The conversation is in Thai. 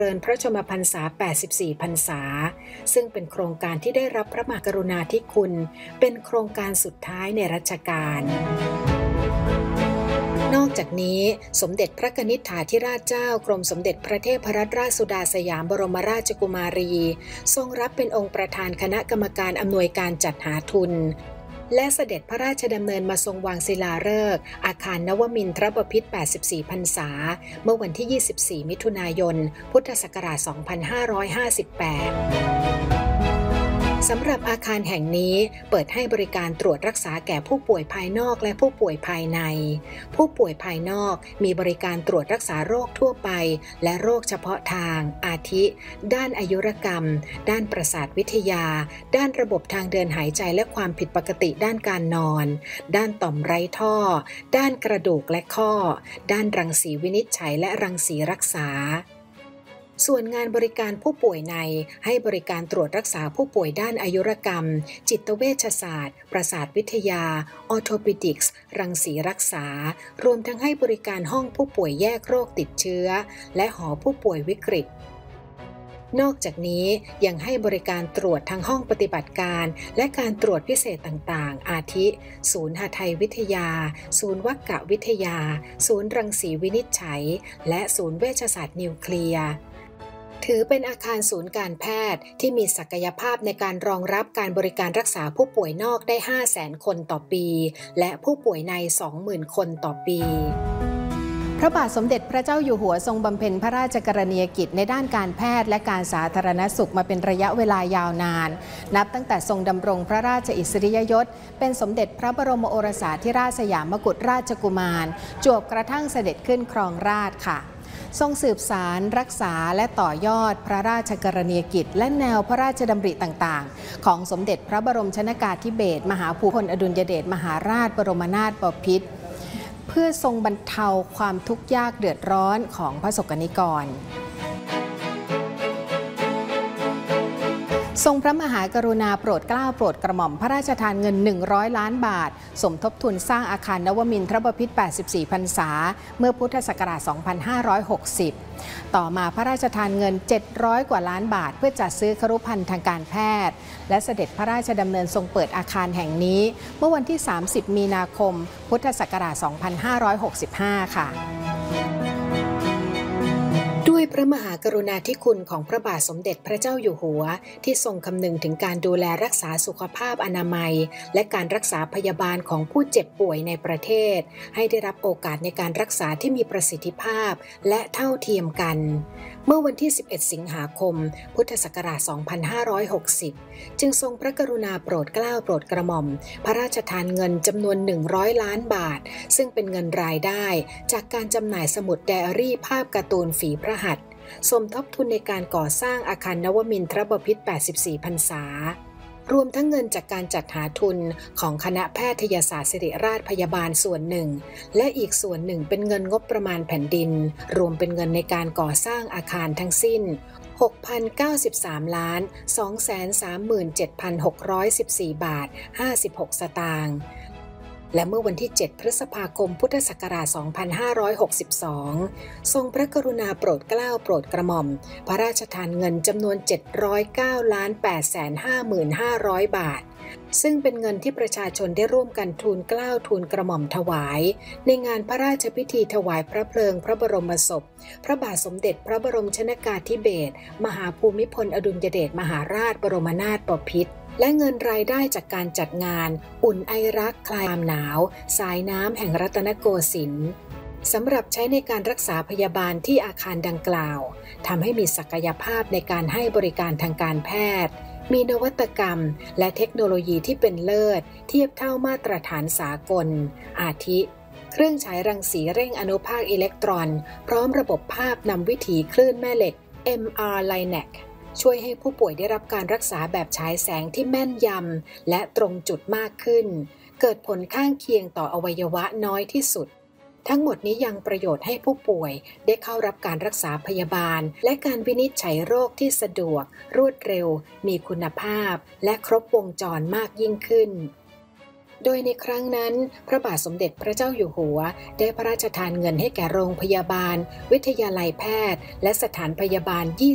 ริญพระชนมพรรษา 84 พรรษา ซึ่งเป็นโครงการที่ได้รับพระมหากรุณาธิคุณเป็นโครงการสุดท้ายในรัชกาลนอกจากนี้สมเด็จพระกนิษฐาธิราชเจ้ากรมสมเด็จพระเทพรัตนราชสุดาสยามบรมราชกุมารีทรงรับเป็นองค์ประธานคณะกรรมการอำนวยการจัดหาทุนและเสด็จพระราชดำเนินมาทรงวางศิลาฤกษ์อาคารนวมินทรบพิตร 84 พรรษาเมื่อวันที่ 24 มิถุนายน พุทธศักราช 2558 สำหรับอาคารแห่งนี้เปิดให้บริการตรวจรักษาแก่ผู้ป่วยภายนอกและผู้ป่วยภายในผู้ป่วยภายนอกมีบริการตรวจรักษาโรคทั่วไปและโรคเฉพาะทางอาทิด้านอายุรกรรมด้านประสาทวิทยาด้านระบบทางเดินหายใจและความผิดปกติด้านการนอนด้านต่อมไร้ท่อด้านกระดูกและข้อด้านรังสีวินิจฉัยและรังสีรักษาส่วนงานบริการผู้ป่วยในให้บริการตรวจรักษาผู้ป่วยด้านอายุรกรรมจิตเวชศาสตร์ประสาทวิทยาออร์โทปิดิกส์รังสีรักษารวมทั้งให้บริการห้องผู้ป่วยแยกโรคติดเชื้อและหอผู้ป่วยวิกฤตนอกจากนี้ยังให้บริการตรวจทั้งห้องปฏิบัติการและการตรวจพิเศษต่างๆอาทิศูนย์หทัยวิทยาศูนย์วัคกวิทยาศูนย์รังสีวินิจฉัยและศูนย์เวชศาสตร์นิวเคลียร์ถือเป็นอาคารศูนย์การแพทย์ที่มีศักยภาพในการรองรับการบริการรักษาผู้ป่วยนอกได้ 500,000 คนต่อปีและผู้ป่วยใน 20,000 คนต่อปีพระบาทสมเด็จพระเจ้าอยู่หัวทรงบำเพ็ญพระราชกรณียกิจในด้านการแพทย์และการสาธารณสุขมาเป็นระยะเวลายาวนานนับตั้งแต่ทรงดำรงพระราชอิสริยยศเป็นสมเด็จพระบรมโอรสาธิราชสยามกุฎราชกุมารจวบกระทั่งเสด็จขึ้นครองราชย์ค่ะทรงสืบสารรักษาและต่อยอดพระราชกรณียกิจและแนวพระราชดำริต่างๆของสมเด็จพระบรมชนกาธิเบศรมหาภูมิพลอดุลยเดชมหาราชบรมนาถบพิตรเพื่อทรงบรรเทาความทุกข์ยากเดือดร้อนของพระสกนิกรทรงพระมหากรุณาโปรดเกล้าโปรดกระหม่อมพระราชทานเงิน100 ล้านบาทสมทบทุนสร้างอาคารนวมินทรบพิตร 84 พรรษาเมื่อพุทธศักราช 2560 ต่อมาพระราชทานเงิน700 กว่าล้านบาทเพื่อจัดซื้อครุภัณฑ์ทางการแพทย์และเสด็จพระราชดำเนินทรงเปิดอาคารแห่งนี้เมื่อวันที่ 30 มีนาคม พุทธศักราช 2565 ค่ะด้วยพระมหากรุณาธิคุณของพระบาทสมเด็จพระเจ้าอยู่หัวที่ทรงคำนึงถึงการดูแลรักษาสุขภาพอนามัยและการรักษาพยาบาลของผู้เจ็บป่วยในประเทศให้ได้รับโอกาสในการรักษาที่มีประสิทธิภาพและเท่าเทียมกันเมื่อวันที่ 11 สิงหาคม พุทธศักราช 2560 จึงทรงพระกรุณาโปรดเกล้าโปรดกระหม่อมพระราชทานเงินจำนวน100 ล้านบาทซึ่งเป็นเงินรายได้จากการจำหน่ายสมุดไดอารี่ภาพการ์ตูนฝีพระหัตถ์สมทบทุนในการก่อสร้างอาคารนวมินทรบพิตร 84 พรรษารวมทั้งเงินจากการจัดหาทุนของคณะแพทยศาสตร์ศิริราชพยาบาลส่วนหนึ่งและอีกส่วนหนึ่งเป็นเงินงบประมาณแผ่นดินรวมเป็นเงินในการก่อสร้างอาคารทั้งสิ้น 6,093,237,614 บาท 56 สตางค์และเมื่อวันที่ 7 พฤษภาคม พุทธศักราช 2562 ทรงพระกรุณาโปรดเกล้าโปรดกระหม่อมพระราชทานเงินจำนวน 709,850,500 บาทซึ่งเป็นเงินที่ประชาชนได้ร่วมกันทูลเกล้าทูลกระหม่อมถวายในงานพระราชพิธีถวายพระเพลิงพระบรมศพพระบาทสมเด็จพระบรมชนกาธิเบศรมหาภูมิพลอดุลยเดชมหาราชบรมนาถบพิตรและเงินรายได้จากการจัดงานอุ่นไอรักคลายความหนาวสายน้ำแห่งรัตนโกสินทร์สำหรับใช้ในการรักษาพยาบาลที่อาคารดังกล่าวทำให้มีศักยภาพในการให้บริการทางการแพทย์มีนวัตกรรมและเทคโนโลยีที่เป็นเลิศเทียบเท่ามาตรฐานสากลอาทิเครื่องฉายรังสีเร่งอนุภาคอิเล็กตรอนพร้อมระบบภาพนำวิถีคลื่นแม่เหล็ก MR-Linac ช่วยให้ผู้ป่วยได้รับการรักษาแบบฉายแสงที่แม่นยำและตรงจุดมากขึ้นเกิดผลข้างเคียงต่ออวัยวะน้อยที่สุดทั้งหมดนี้ยังประโยชน์ให้ผู้ป่วยได้เข้ารับการรักษาพยาบาลและการวินิจฉัยโรคที่สะดวกรวดเร็วมีคุณภาพและครบวงจรมากยิ่งขึ้นโดยในครั้งนั้นพระบาทสมเด็จพระเจ้าอยู่หัวได้พระราชทานเงินให้แก่โรงพยาบาลวิทยาลัยแพทย์และสถานพยาบาล